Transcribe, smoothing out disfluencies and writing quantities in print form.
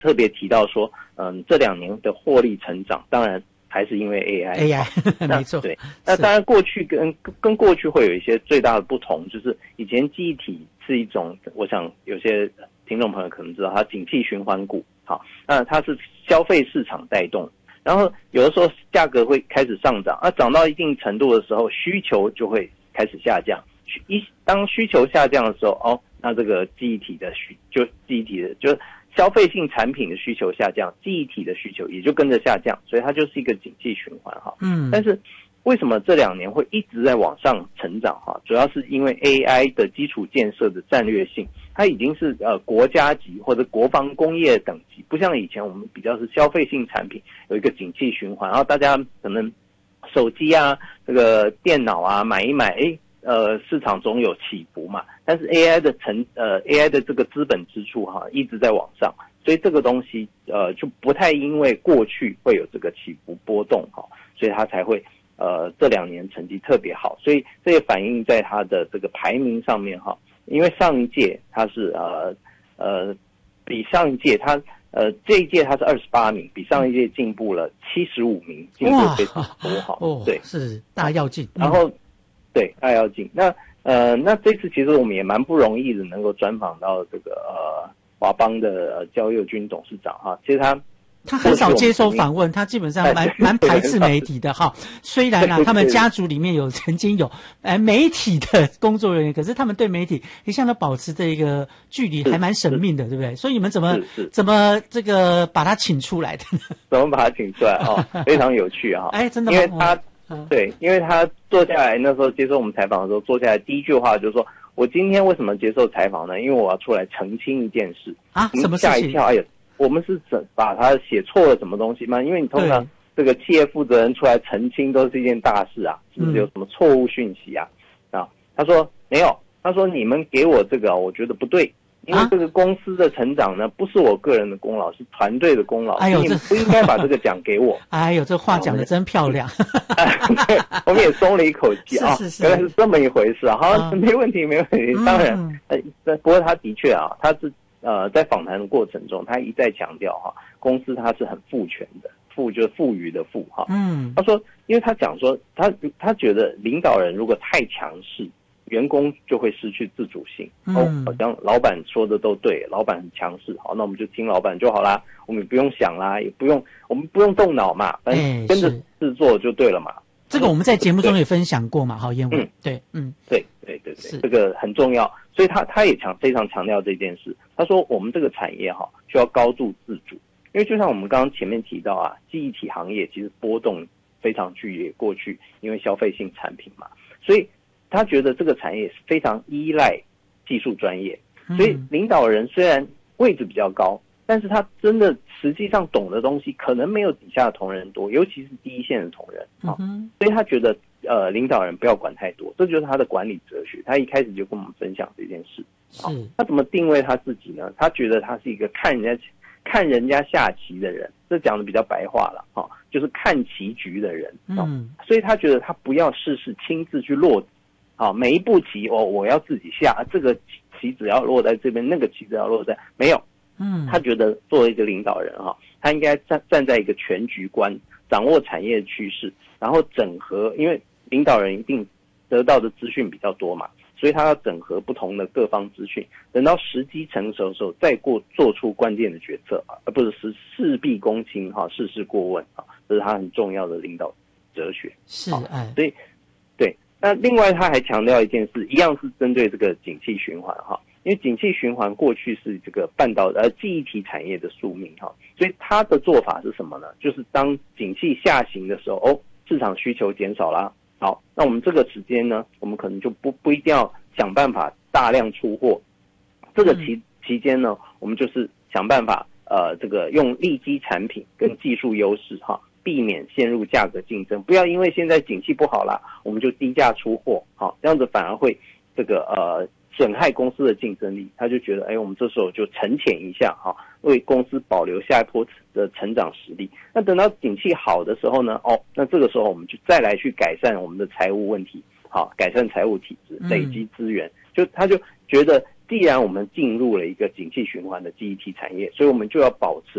特别提到说，这2年的获利成长，当然还是因为 AI， 没错。 对，那当然过去跟过去会有一些最大的不同，就是以前记忆体是一种，我想有些听众朋友可能知道，它景气循环股，好，那它是消费市场带动，然后有的时候价格会开始上涨，涨到一定程度的时候，需求就会开始下降。当需求下降的时候，那这个记忆体的就消费性产品的需求下降，记忆体的需求也就跟着下降，所以它就是一个景气循环哈。但是为什么这2年会一直在往上成长哈？主要是因为 AI 的基础建设的战略性，它已经是国家级或者国防工业等级，不像以前我们比较是消费性产品有一个景气循环，然后大家可能手机啊、这个电脑啊买一买，市场总有起伏嘛。但是 AI 的这个资本支出哈一直在往上，所以这个东西就不太因为过去会有这个起伏波动哈，所以它才会这2年成绩特别好，所以这也反映在它的这个排名上面哈。因为上一届它是比上一届它这一届它是28名，比上一届进步了75名，进步非常多哈。对， 是大跃进。 然后对大跃进，那这次其实我们也蛮不容易的，能够专访到这个华邦的焦佑军董事长哈。其实他很少接受访问，他基本上蛮排斥媒体的哈。虽然他们家族里面曾经有媒体的工作人员，可是他们对媒体一向都保持这个距离，还蛮神秘的，对不对？所以你们怎么这个把他请出来的呢？ 怎么把他请出来非常有趣哈。 真的吗？ 因为他坐下来那时候接受我们采访的时候，坐下来第一句话就是说，我今天为什么接受采访呢？因为我要出来澄清一件事什么事情？ 吓一跳，我们是把他写错了什么东西吗？因为你通常这个企业负责人出来澄清都是一件大事啊，是不是有什么错误讯息啊？他说没有，他说你们给我这个我觉得不对，因为这个公司的成长呢不是我个人的功劳，是团队的功劳，你们不应该把这个奖给我。 这话讲得真漂亮。 对，我们也松了一口气是原来是这么一回事好，没问题。当然不过他的确他是在访谈的过程中，他一再强调公司他是很赋权的，就是赋予的赋他说，因为他讲说他觉得领导人如果太强势，员工就会失去自主性。好像老板说的都对，老板很强势，好，那我们就听老板就好啦，我们也不用想啦，我们不用动脑嘛，反正跟着制作就对了嘛。 这个我们在节目中也分享过嘛，燕文。对， 这个很重要，所以他也非常强调这件事。他说我们这个产业需要高度自主，因为就像我们刚刚前面提到记忆体行业其实波动非常剧烈，过去因为消费性产品嘛，所以他觉得这个产业是非常依赖技术专业，所以领导人虽然位置比较高，但是他真的实际上懂的东西可能没有底下的同仁多，尤其是第一线的同仁所以他觉得领导人不要管太多，这就是他的管理哲学。他一开始就跟我们分享这件事。他怎么定位他自己呢？他觉得他是一个看人家下棋的人，这讲的比较白话了就是看棋局的人所以他觉得他不要事事亲自去落每一步棋我要自己下，这个棋子要落在这边，那个棋子要落在没有。他觉得作为一个领导人他应该站在一个全局观，掌握产业趋势，然后整合，因为领导人一定得到的资讯比较多嘛，所以他要整合不同的各方资讯，等到时机成熟的时候再做出关键的决策而不是事必躬亲事事过问这是他很重要的领导哲学。所以对，那另外他还强调一件事，一样是针对这个景气循环因为景气循环过去是这个记忆体产业的宿命所以他的做法是什么呢？就是当景气下行的时候市场需求减少啦，好，那我们这个时间呢，我们可能就不一定要想办法大量出货，这个期间呢，我们就是想办法这个用利基产品跟技术优势避免陷入价格竞争，不要因为现在景气不好啦，我们就低价出货这样子反而会这个损害公司的竞争力。他就觉得我们这时候就沉潜一下为公司保留下一波的成长实力。那等到景气好的时候呢那这个时候我们就再来去改善我们的财务问题改善财务体制，累积资源他就觉得既然我们进入了一个景气循环的记忆体产业，所以我们就要保持